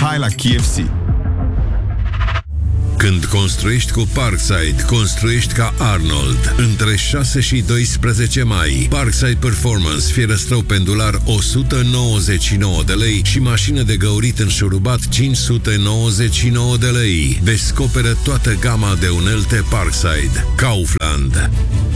hai la KFC! Când construiești cu Parkside, construiești ca Arnold. Între 6 și 12 mai, Parkside Performance, fierăstrău pendular 199 de lei și mașină de găurit înșurubat 599 de lei. Descoperă toată gama de unelte Parkside. Kaufland.